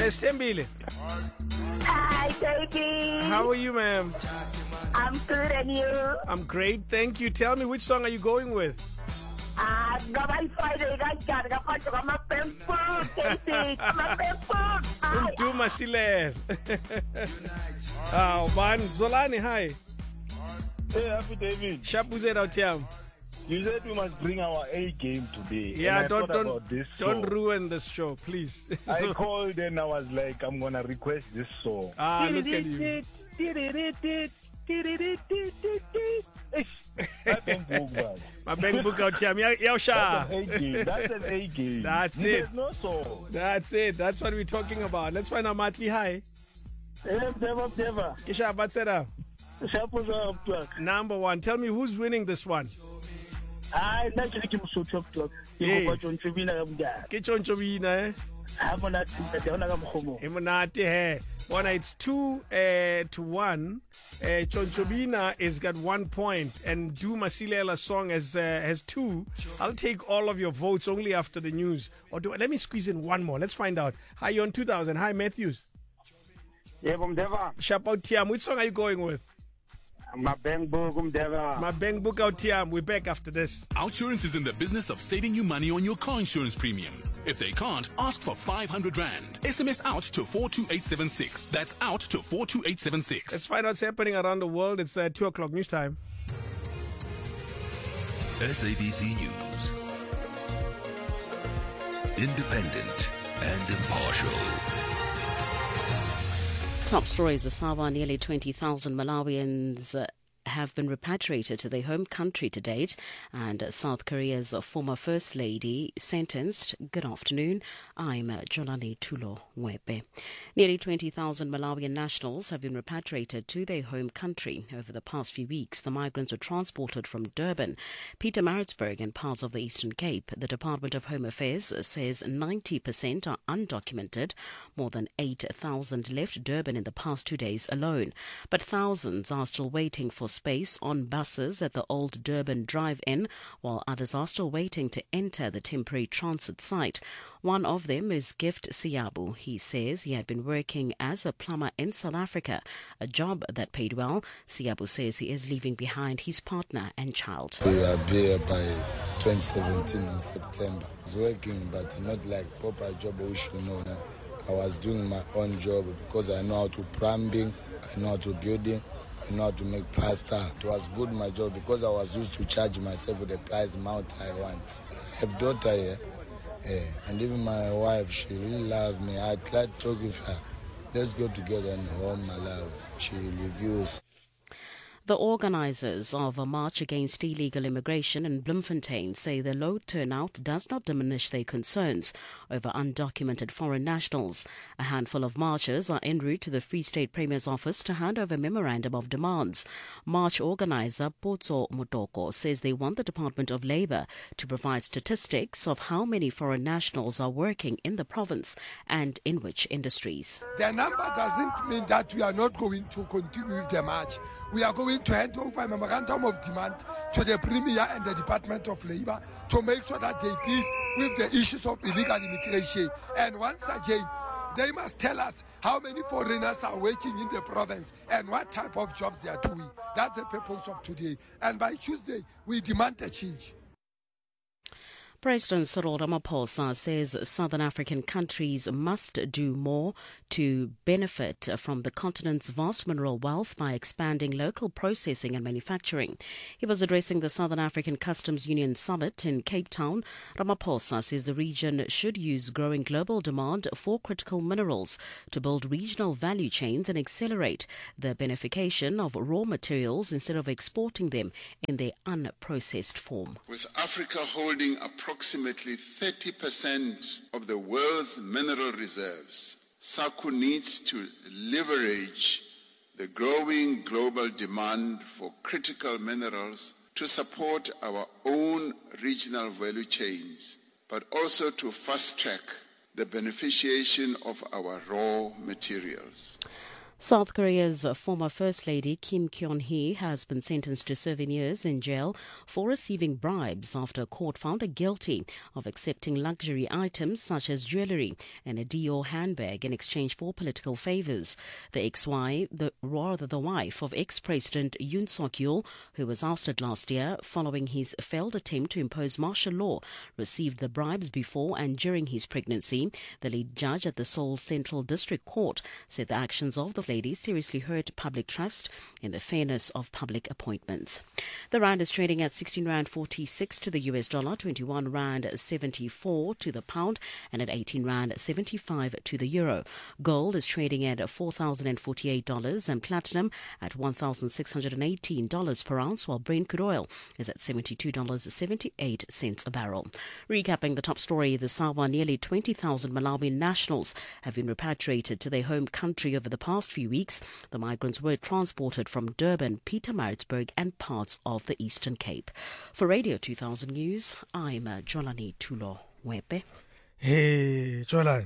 Stembile. Hi, baby. How are you, ma'am? I'm good, and you? I'm great, thank you. Tell me, which song are you going with? Gabay Friday, kanjani ngaphandle kwama-pamphlet, baby. Ama-pamphlet. Hi. Duma Siler. Oh, man. Zolani, hi. Hey, Happy David. Shapuzela Tiam. You said we must bring our A game today. Yeah, And I thought about this don't song. ruin this show, please. I called and I was like, I'm gonna request this song. Look at you. My bank book out Tiam. Yausha. That's an A game. That's There's it. no song. That's it. That's what we're talking about. Let's find out Matli. Hi. Never. Kisha Batsera. Number one. Tell me who's winning this one. Hayi, manje ke Mosotho clock. Hey. Ke go Ntshobina ka mngaka. Ke Tshontshovina, eh? Ha mona tshintse yona ka mkhomo. Imonati he. Bona, it's 2-1. Tshontshovina has got 1 point, and Duma Silela's song has 2. I'll take all of your votes only after the news. Let me squeeze in one more. Let's find out. Hi, you're on 2000. Hi, Matthews. Yebo Mdeva, Shapao Tiam. Which song are you going with? Mabengbo Mdeva. My bank book out Tiam. We're back after this. Outsurance is in the business of saving you money on your car insurance premium. If they can't, ask for 500 Rand. SMS out to 42876. That's out to 42876. Let's find out what's happening around the world. It's 2 o'clock news time. SABC News. Independent and impartial. Top stories. Asawa, nearly 20,000 Malawians have been repatriated to their home country to date, and South Korea's former First Lady sentenced. Good afternoon. I'm Jolani Tulo Wepe. Nearly 20,000 Malawian nationals have been repatriated to their home country over the past few weeks. The migrants were transported from Durban, Pietermaritzburg and parts of the Eastern Cape. The Department of Home Affairs says 90% are undocumented. More than 8,000 left Durban in the past 2 days alone. But thousands are still waiting for space on buses at the old Durban drive-in, while others are still waiting to enter the temporary transit site. One of them is Gift Siyabu. He says he had been working as a plumber in South Africa, a job that paid well. Siyabu says he is leaving behind his partner and child. We are here by 2017 in September. I was working, but not like proper job we should know. I was doing my own job because I know how to plumbing, I know how to building, I know how to make plaster. It was good my job because I was used to charge myself with the price amount I want. I have a daughter here, and even my wife, she really loves me. I tried to talk with her. Let's go together and home, my love. She reviews. The organisers of a march against illegal immigration in Bloemfontein say the low turnout does not diminish their concerns over undocumented foreign nationals. A handful of marchers are en route to the Free State Premier's office to hand over a memorandum of demands. March organiser Potso Motoko says they want the Department of Labour to provide statistics of how many foreign nationals are working in the province and in which industries. The number doesn't mean that we are not going to continue with the march. We are going to hand over a memorandum of demand to the Premier and the Department of Labour to make sure that they deal with the issues of illegal immigration. And once again, they must tell us how many foreigners are working in the province and what type of jobs they are doing. That's the purpose of today. And by Tuesday, we demand a change. President Cyril Ramaphosa says Southern African countries must do more to benefit from the continent's vast mineral wealth by expanding local processing and manufacturing. He was addressing the Southern African Customs Union Summit in Cape Town. Ramaphosa says the region should use growing global demand for critical minerals to build regional value chains and accelerate the beneficiation of raw materials instead of exporting them in their unprocessed form. With Africa holding approximately 30% of the world's mineral reserves, SACU needs to leverage the growing global demand for critical minerals to support our own regional value chains, but also to fast-track the beneficiation of our raw materials. South Korea's former First Lady Kim Kyon-hee has been sentenced to 7 years in jail for receiving bribes after a court found her guilty of accepting luxury items such as jewelry and a Dior handbag in exchange for political favors. The wife of ex-President Yoon Suk-yeol, who was ousted last year following his failed attempt to impose martial law, received the bribes before and during his pregnancy. The lead judge at the Seoul Central District Court said the actions of the lady seriously hurt public trust in the fairness of public appointments. The rand is trading at 16 rand 46 to the US dollar, 21 rand 74 to the pound, and at 18 rand 75 to the euro. Gold is trading at $4,048 and platinum at $1,618 per ounce, while Brent crude oil is at $72.78 a barrel. Recapping the top story this hour, nearly 20,000 Malawian nationals have been repatriated to their home country over the past few weeks. The migrants were transported from Durban, Pietermaritzburg and parts of the Eastern Cape. For Radio 2000 News, I'm Jolani Tulo Wepe. Hey, Jolani.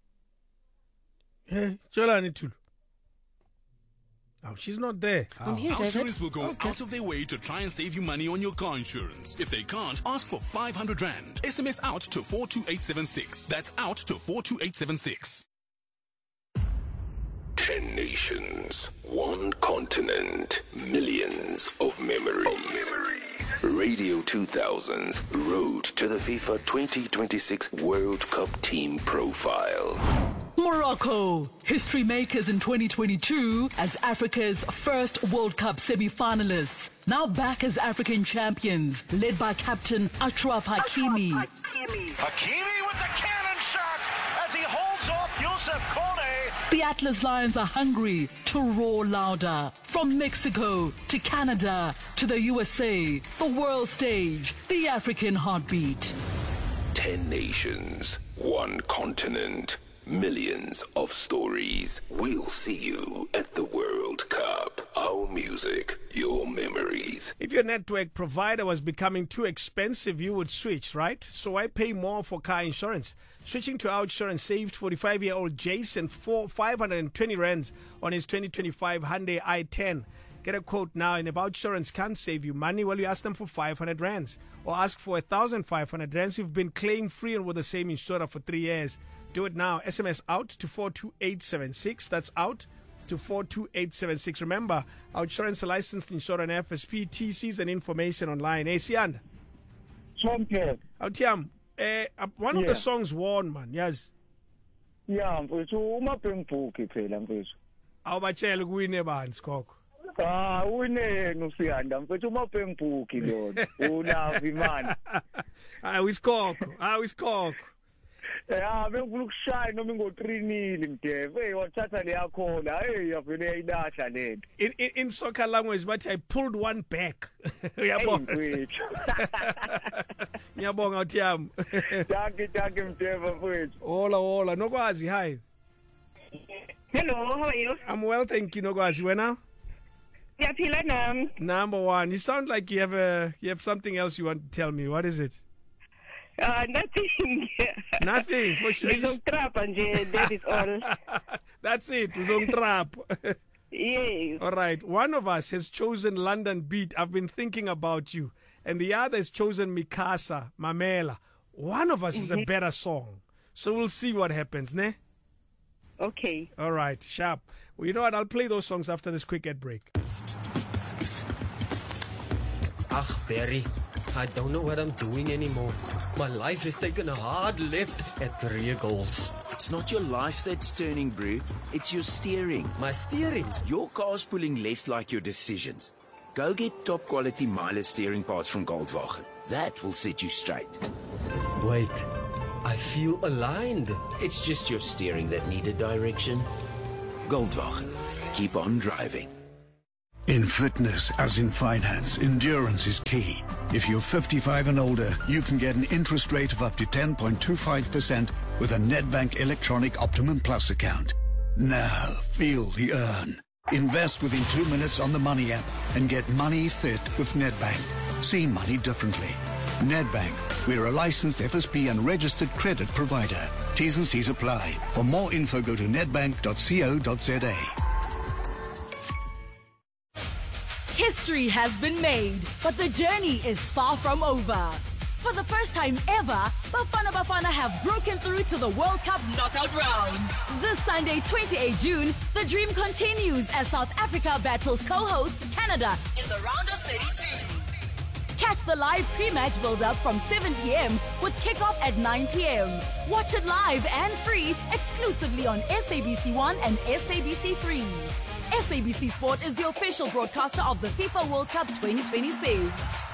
Hey, Jolani Tulo. Oh, she's not there. I'm here, Our David. tourists will go out of their way to try and save you money on your car insurance. If they can't, ask for 500 Rand. SMS out to 42876. That's out to 42876. 10 nations, 1 continent, millions of memories. Radio 2000's Road to the FIFA 2026 World Cup Team Profile. Morocco, history makers in 2022 as Africa's first World Cup semi-finalists. Now back as African champions, led by captain Achraf Hakimi. Hakimi with the cannon shot as he holds off Youssef Kone. The Atlas Lions are hungry to roar louder. From Mexico to Canada to the USA, the world stage, the African heartbeat. 10 nations, 1 continent, millions of stories. We'll see you at the World Cup. Our music, your memories. If your network provider was becoming too expensive, you would switch, right? So why pay more for car insurance? Switching to OUTsurance saved 45-year-old Jason 520 rands on his 2025 Hyundai i10. Get a quote now, and if OUTsurance can't save you money, well, you ask them for 500 rands. Or ask for 1,500 rands. You've been claim-free and with the same insurer for 3 years. Do it now. SMS out to 42876. That's out to 42876. Remember, OUTsurance a licensed insurer and FSP, TCs and information online. Hey, Sianda. Champion. Autiam, one of the songs won, man. Yes. Yeah, mfethu umabhengibhuki phela mfethu. Awubatshela kuwine bani Skoko. Uyinene uSiyanda mfethu umabhengibhuki lona. Unavi man. Awiskoko. Yeah, bengifuna ukushaya noma ngo3-0 mdeve. Hey, wathatha le yakhona. Hey, yavele yayidasha lento. In soccer language, but I pulled one back. Uyabona. Ngiyabonga uThiyam. Danke mdeve mfethu. Hola, Nokwazi, hi. Hello, how are you? I'm well, thank you, Nokwazi. Wena? Yaphila nam. Number one. You sound like you have something else you want to tell me. What is it? Nothing. Nothing. For sure. That is all. That's it. Trap. Yes. All right. One of us has chosen London Beat. I've been thinking about you. And the other has chosen Mikasa, Mamela. One of us is a better song. So we'll see what happens, ne? Okay. All right. Sharp. Well, you know what? I'll play those songs after this quick ad break. Barry. I don't know what I'm doing anymore. My life has taken a hard left at career goals. It's not your life that's turning, bro. It's your steering. My steering? Your car's pulling left like your decisions. Go get top quality Miele steering parts from Goldwagen. That will set you straight. Wait, I feel aligned. It's just your steering that needed direction. Goldwagen. Keep on driving. In fitness, as in finance, endurance is key. If you're 55 and older, you can get an interest rate of up to 10.25% with a Nedbank Electronic Optimum Plus account. Now, feel the earn. Invest within 2 minutes on the Money app and get money fit with Nedbank. See money differently. Nedbank, we're a licensed FSP and registered credit provider. T's and C's apply. For more info, go to nedbank.co.za. History has been made, but the journey is far from over. For the first time ever, Bafana have broken through to the World Cup knockout rounds. This Sunday, 28 June, the dream continues as South Africa battles co-host Canada in the round of 32. Catch the live pre-match build-up from 7 p.m. with kickoff at 9 p.m. Watch it live and free exclusively on SABC1 and SABC3. SABC Sport is the official broadcaster of the FIFA World Cup 2026.